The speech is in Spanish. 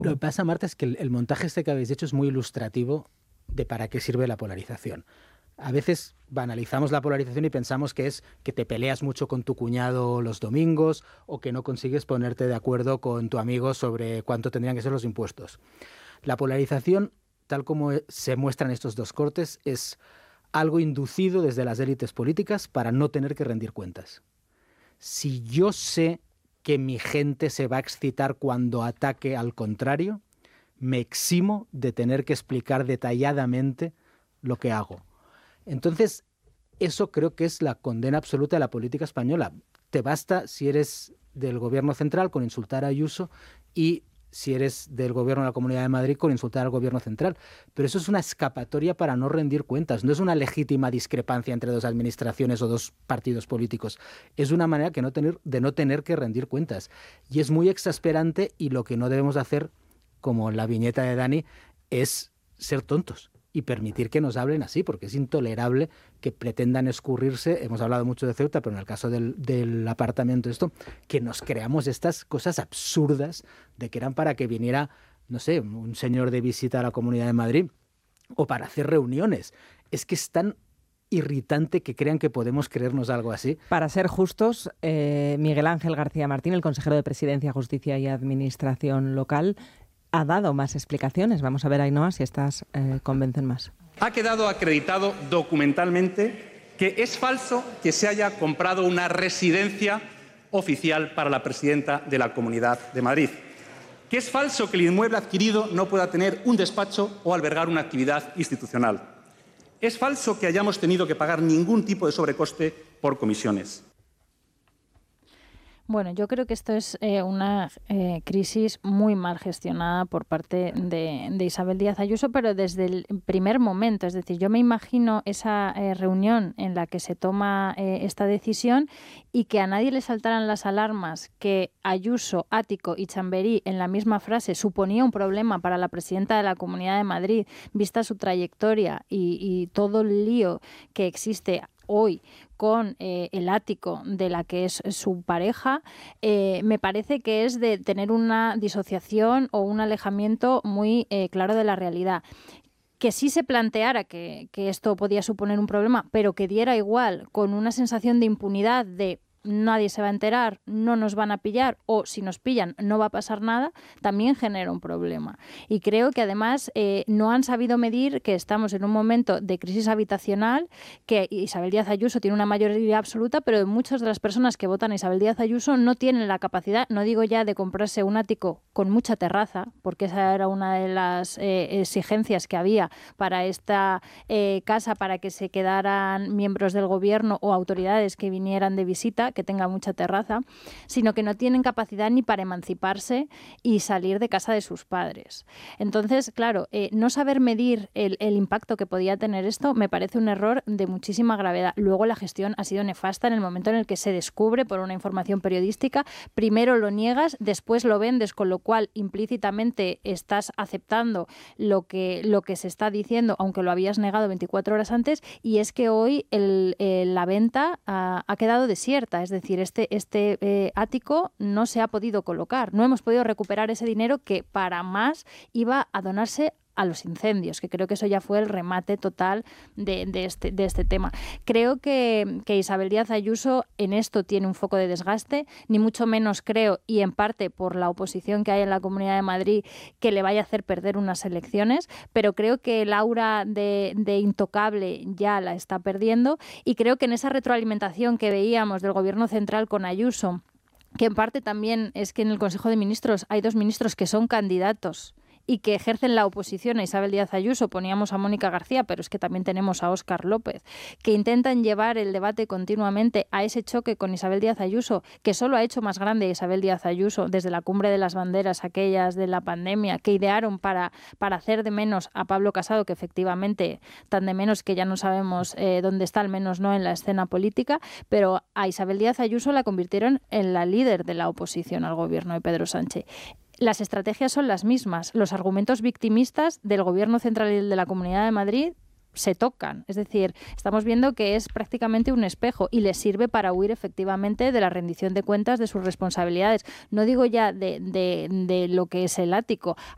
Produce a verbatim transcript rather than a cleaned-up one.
Lo que pasa, Marta, es que el, el montaje este que habéis hecho es muy ilustrativo de para qué sirve la polarización. A veces banalizamos la polarización y pensamos que es que te peleas mucho con tu cuñado los domingos o que no consigues ponerte de acuerdo con tu amigo sobre cuánto tendrían que ser los impuestos. La polarización, tal como se muestran estos dos cortes, es algo inducido desde las élites políticas para no tener que rendir cuentas. Si yo sé que mi gente se va a excitar cuando ataque al contrario, me eximo de tener que explicar detalladamente lo que hago. Entonces, eso creo que es la condena absoluta de la política española. Te basta, si eres del gobierno central, con insultar a Ayuso y si eres del gobierno de la Comunidad de Madrid, con insultar al gobierno central. Pero eso es una escapatoria para no rendir cuentas. No es una legítima discrepancia entre dos administraciones o dos partidos políticos. Es una manera que no tener, de no tener que rendir cuentas. Y es muy exasperante y lo que no debemos hacer, como la viñeta de Dani, es ser tontos y permitir que nos hablen así, porque es intolerable que pretendan escurrirse, hemos hablado mucho de Ceuta, pero en el caso del, del apartamento esto, que nos creamos estas cosas absurdas de que eran para que viniera, no sé, un señor de visita a la Comunidad de Madrid o para hacer reuniones. Es que es tan irritante que crean que podemos creernos algo así. Para ser justos, eh, Miguel Ángel García Martín, el consejero de Presidencia, Justicia y Administración Local, ha dado más explicaciones. Vamos a ver, Ainhoa, si estas eh, convencen más. Ha quedado acreditado documentalmente que es falso que se haya comprado una residencia oficial para la presidenta de la Comunidad de Madrid. Que es falso que el inmueble adquirido no pueda tener un despacho o albergar una actividad institucional. Es falso que hayamos tenido que pagar ningún tipo de sobrecoste por comisiones. Bueno, yo creo que esto es eh, una eh, crisis muy mal gestionada por parte de, de Isabel Díaz Ayuso, pero desde el primer momento. Es decir, yo me imagino esa eh, reunión en la que se toma eh, esta decisión y que a nadie le saltaran las alarmas que Ayuso, Ático y Chamberí en la misma frase suponía un problema para la presidenta de la Comunidad de Madrid, vista su trayectoria y, y todo el lío que existe hoy con eh, el Ático de la que es su pareja, eh, me parece que es de tener una disociación o un alejamiento muy eh, claro de la realidad. Que sí se planteara que, que esto podía suponer un problema, pero que diera igual, con una sensación de impunidad, de nadie se va a enterar, no nos van a pillar, o si nos pillan no va a pasar nada, también genera un problema. Y creo que además eh, no han sabido medir que estamos en un momento de crisis habitacional, que Isabel Díaz Ayuso tiene una mayoría absoluta, pero muchas de las personas que votan a Isabel Díaz Ayuso no tienen la capacidad, no digo ya de comprarse un ático con mucha terraza, porque esa era una de las eh, exigencias que había para esta eh, casa, para que se quedaran miembros del gobierno o autoridades que vinieran de visita, que tenga mucha terraza, sino que no tienen capacidad ni para emanciparse y salir de casa de sus padres. Entonces, claro, eh, no saber medir el, el impacto que podía tener esto me parece un error de muchísima gravedad. Luego la gestión ha sido nefasta en el momento en el que se descubre por una información periodística. Primero lo niegas, después lo vendes, con lo cual implícitamente estás aceptando lo que, lo que se está diciendo, aunque lo habías negado veinticuatro horas antes, y es que hoy el, el, la venta ha, ha quedado desierta. Es decir, este, este eh, ático no se ha podido colocar. No hemos podido recuperar ese dinero que para más iba a donarse a los incendios, que creo que eso ya fue el remate total de, de, este, de este tema. Creo que, que Isabel Díaz Ayuso en esto tiene un foco de desgaste, ni mucho menos creo, y en parte por la oposición que hay en la Comunidad de Madrid, que le vaya a hacer perder unas elecciones, pero creo que el aura de, de intocable ya la está perdiendo, y creo que en esa retroalimentación que veíamos del Gobierno central con Ayuso, que en parte también es que en el Consejo de Ministros hay dos ministros que son candidatos y que ejercen la oposición a Isabel Díaz Ayuso, poníamos a Mónica García, pero es que también tenemos a Óscar López, que intentan llevar el debate continuamente a ese choque con Isabel Díaz Ayuso, que solo ha hecho más grande a Isabel Díaz Ayuso desde la cumbre de las banderas, aquellas de la pandemia, que idearon para, para hacer de menos a Pablo Casado, que efectivamente tan de menos que ya no sabemos eh, dónde está, al menos no en la escena política, pero a Isabel Díaz Ayuso la convirtieron en la líder de la oposición al gobierno de Pedro Sánchez. Las estrategias son las mismas. Los argumentos victimistas del Gobierno central y del de la Comunidad de Madrid se tocan. Es decir, estamos viendo que es prácticamente un espejo y les sirve para huir efectivamente de la rendición de cuentas de sus responsabilidades. No digo ya de, de, de lo que es el ático.